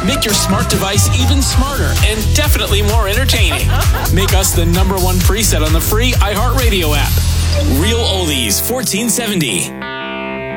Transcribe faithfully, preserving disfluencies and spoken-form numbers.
Make your smart device even smarter and definitely more entertaining. Make us the number one preset on the free iHeartRadio app. Real Oldies fourteen seventy.